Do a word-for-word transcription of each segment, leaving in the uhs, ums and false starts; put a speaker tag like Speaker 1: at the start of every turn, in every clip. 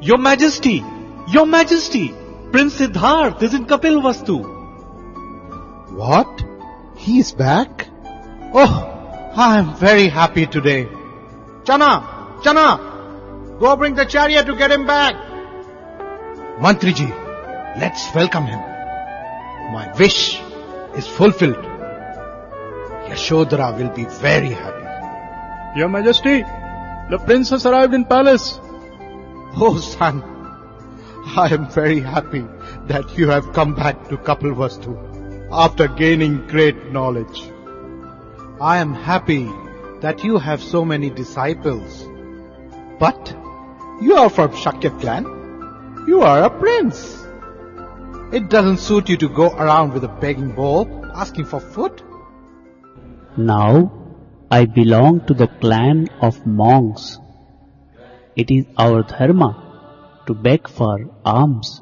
Speaker 1: Your Majesty! Your Majesty! Prince Siddharth is in Kapilvastu.
Speaker 2: What? He is back? Oh, I am very happy today. Chana! Chana! Go bring the chariot to get him back. Mantriji, let's welcome him. My wish is fulfilled. Yashodhara will be very happy.
Speaker 3: Your Majesty, the prince has arrived in palace.
Speaker 2: Oh son, I am very happy that you have come back to Kapilvastu after gaining great knowledge. I am happy that you have so many disciples. But you are from Shakya clan. You are a prince. It doesn't suit you to go around with a begging bowl asking for food.
Speaker 4: Now I belong to the clan of monks. It is our dharma to beg for alms.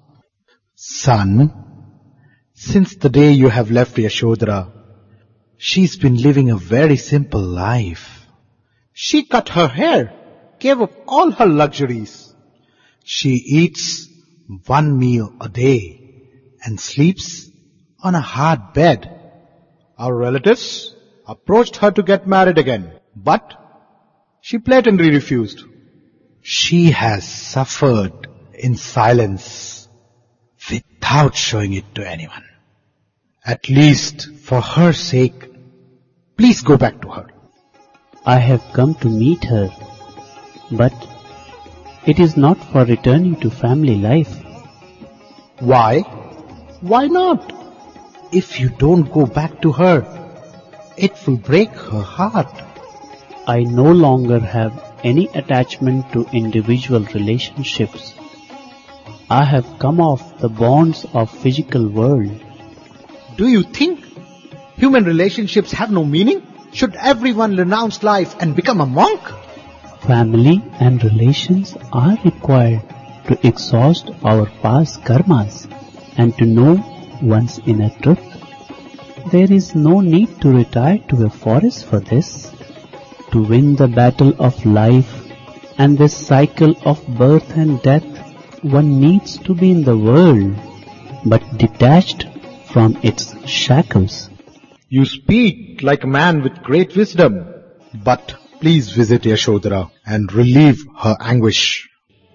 Speaker 2: Son, since the day you have left Yashodhara, she's been living a very simple life. She cut her hair, gave up all her luxuries. She eats one meal a day and sleeps on a hard bed. Our relatives approached her to get married again, but she blatantly refused. She has suffered in silence without showing it to anyone. At least for her sake, please go back to her.
Speaker 4: I have come to meet her, but it is not for returning to family life.
Speaker 2: Why? Why not? If you don't go back to her, it will break her heart.
Speaker 4: I no longer have any attachment to individual relationships. I have come off the bonds of physical world.
Speaker 2: Do you think human relationships have no meaning? Should everyone renounce life and become a monk?
Speaker 4: Family and relations are required to exhaust our past karmas and to know one's inner truth. There is no need to retire to a forest for this. To win the battle of life and this cycle of birth and death, one needs to be in the world, but detached from its shackles.
Speaker 2: You speak like a man with great wisdom, but please visit Yashodhara and relieve her anguish.